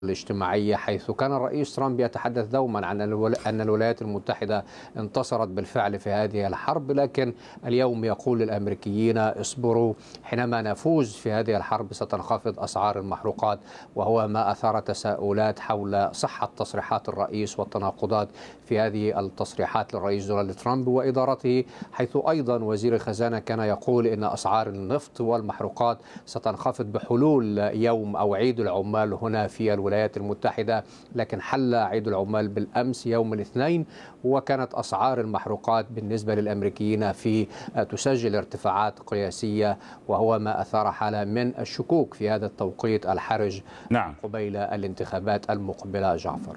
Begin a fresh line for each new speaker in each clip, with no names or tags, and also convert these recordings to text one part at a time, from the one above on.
الاجتماعية، حيث كان الرئيس ترامب يتحدث دوما عن أن الولايات المتحدة انتصرت بالفعل في هذه الحرب، لكن اليوم يقول للأمريكيين اصبروا، حينما نفوز في هذه الحرب ستنخفض أسعار المحروقات، وهو ما أثار تساؤلات حول صحة تصريحات الرئيس والتناقضات في هذه التصريحات للرئيس دونالد ترامب وإدارته، حيث أيضا وزير الخزانة كان يقول إن أسعار النفط والمحروقات ستنخفض بحلول يوم أو عيد العمال هنا في الولايات المتحدة، لكن حل عيد العمال بالأمس يوم الاثنين، وكانت أسعار المحروقات بالنسبة للأمريكيين تسجل ارتفاعات قياسية، وهو ما أثار حالة من الشكوك في هذا التوقيت الحرج
نعم
قبيل الانتخابات المقبلة. جعفر،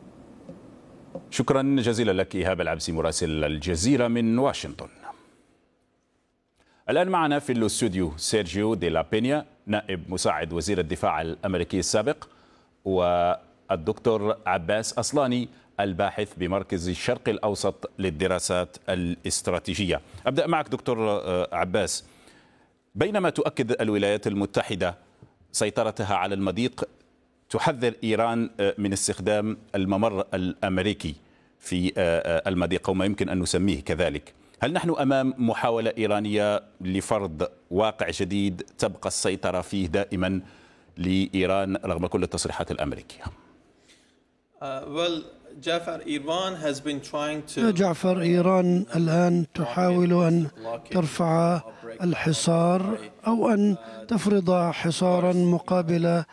شكرا جزيلا لك إيهاب العبسي مراسل الجزيرة من واشنطن. الآن معنا في الاستوديو سيرجيو دي لا بينيا، نائب مساعد وزير الدفاع الأمريكي السابق، والدكتور عباس أصلاني الباحث بمركز الشرق الأوسط للدراسات الاستراتيجية. أبدأ معك دكتور عباس. بينما تؤكد الولايات المتحدة سيطرتها على المضيق، تحذر إيران من استخدام الممر الأمريكي في المضيق أو ما يمكن أن نسميه كذلك. هل نحن أمام محاولة إيرانية لفرض واقع جديد تبقى السيطرة فيه دائما لإيران رغم كل التصريحات الأمريكية؟
جعفر، إيران الآن تحاول أن ترفع الحصار أو أن تفرض حصارا مقابل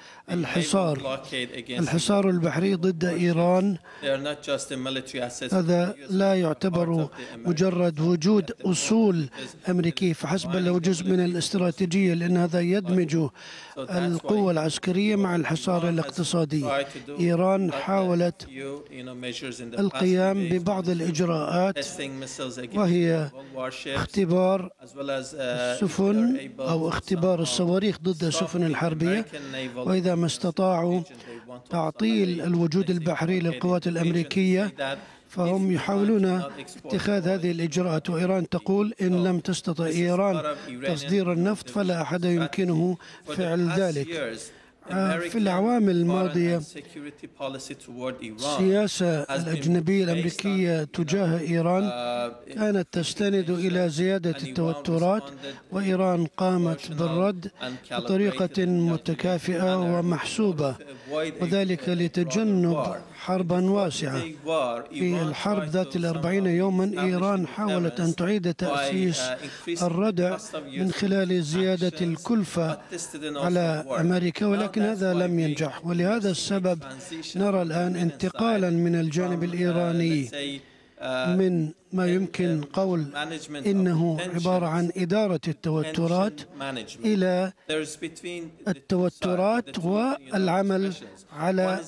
الحصار البحري ضد إيران. هذا لا يعتبر مجرد وجود أصول أمريكي فحسب، له جزء من الاستراتيجية، لأن هذا يدمج القوة العسكرية مع الحصار الاقتصادي. إيران حاولت القيام ببعض الإجراءات، وهي اختبار السفن أو اختبار الصواريخ ضد السفن الحربية، وإذا ما استطاعوا تعطيل الوجود البحري للقوات الأمريكية فهم يحاولون اتخاذ هذه الإجراءات. وإيران تقول إن لم تستطع إيران تصدير النفط فلا أحد يمكنه فعل ذلك. في الأعوام الماضية السياسة الأجنبية الأمريكية تجاه إيران كانت تستند إلى زيادة التوترات، وإيران قامت بالرد بطريقة متكافئة ومحسوبة، وذلك لتجنب حربا واسعة. في الحرب ذات 40 يوما إيران حاولت أن تعيد تأسيس الردع من خلال زيادة الكلفة على أمريكا، ولكن هذا لم ينجح. ولهذا السبب نرى الآن انتقالا من الجانب الإيراني من ما يمكن قول إنه عبارة عن إدارة التوترات إلى التوترات والعمل على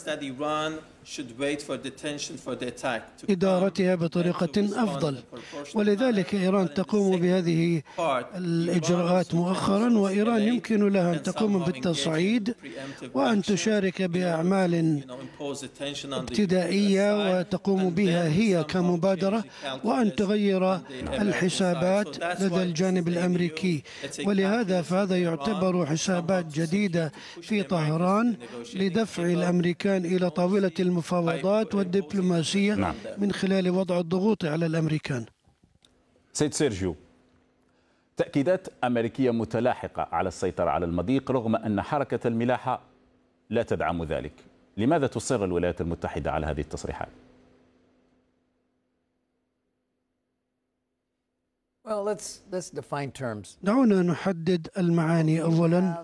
إدارتها بطريقة أفضل. ولذلك إيران تقوم بهذه الإجراءات مؤخرا، وإيران يمكن لها أن تقوم بالتصعيد وأن تشارك بأعمال ابتدائية وتقوم بها هي كمبادرة، وأن تغير الحسابات لدى الجانب الأمريكي. ولهذا فهذا يعتبر حسابات جديدة في طهران لدفع الأمريكان إلى طاولة المفاوضات والدبلوماسية من خلال وضع الضغوط على الأمريكان.
سيد سيرجيو، تأكيدات أمريكية متلاحقة على السيطرة على المضيق رغم أن حركة الملاحة لا تدعم ذلك، لماذا تصر الولايات المتحدة على هذه التصريحات؟
دعونا نحدد المعاني أولا.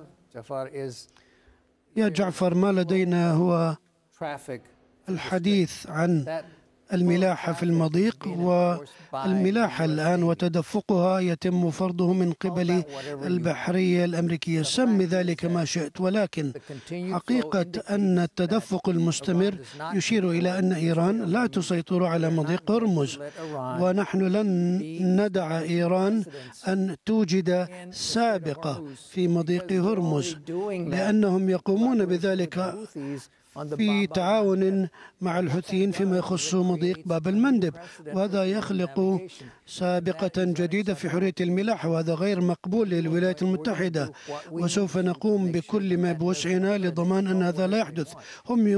يا جعفر، ما لدينا هو الحديث عن الملاحة في المضيق، والملاحة الآن وتدفقها يتم فرضه من قبل البحرية الأمريكية، سم ذلك ما شئت، ولكن حقيقة أن التدفق المستمر يشير إلى أن إيران لا تسيطر على مضيق هرمز، ونحن لن ندع إيران أن توجد سابقة في مضيق هرمز، لأنهم يقومون بذلك في تعاون مع الحوثيين فيما يخص مضيق باب المندب، وهذا يخلق سابقة جديدة في حرية الملاحة، وهذا غير مقبول للولايات المتحدة، وسوف نقوم بكل ما بوسعنا لضمان أن هذا لا يحدث. هم